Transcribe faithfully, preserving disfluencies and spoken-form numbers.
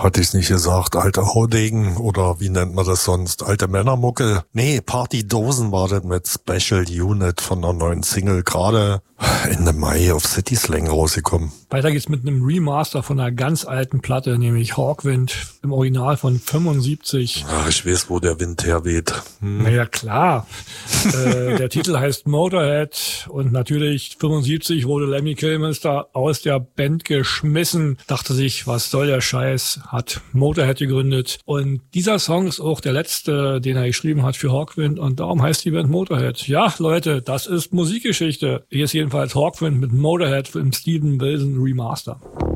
Hatte ich's nicht gesagt, alte Haudegen oder wie nennt man das sonst? Alte Männermuckel? Nee, Partydosen war das mit Special Unit von der neuen Single, gerade Ende Mai auf City Slang rausgekommen. Weiter geht's mit einem Remaster von einer ganz alten Platte, nämlich Hawkwind im Original von fünfundsiebzig. Ach, ich weiß, wo der Wind herweht. Hm. Naja, klar. äh, der Titel heißt Motorhead und natürlich fünfundsiebzig wurde Lemmy Kilmister aus der Band geschmissen. Dachte sich, was soll der Scheiß, hat Motorhead gegründet. Und dieser Song ist auch der letzte, den er geschrieben hat für Hawkwind und darum heißt die Band Motorhead. Ja, Leute, das ist Musikgeschichte. Hier ist jedenfalls Hawkwind mit Motorhead im Steven Wilson Remaster.